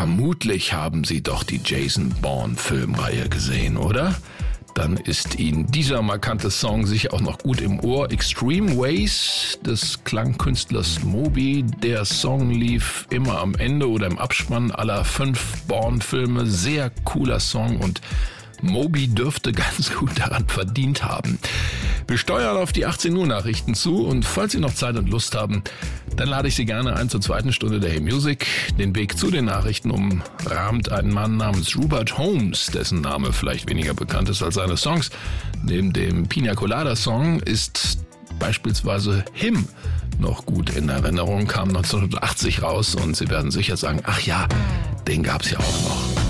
Vermutlich haben Sie doch die Jason Bourne-Filmreihe gesehen, oder? Dann ist Ihnen dieser markante Song sicher auch noch gut im Ohr. Extreme Ways des Klangkünstlers Moby. Der Song lief immer am Ende oder im Abspann aller 5 Bourne-Filme. Sehr cooler Song und Moby dürfte ganz gut daran verdient haben. Wir steuern auf die 18 Uhr Nachrichten zu und falls Sie noch Zeit und Lust haben, dann lade ich Sie gerne ein zur zweiten Stunde der Hey Music. Den Weg zu den Nachrichten umrahmt ein Mann namens Rupert Holmes, dessen Name vielleicht weniger bekannt ist als seine Songs. Neben dem Pina Colada Song ist beispielsweise Him noch gut in Erinnerung, kam 1980 raus und Sie werden sicher sagen, ach ja, den gab's ja auch noch.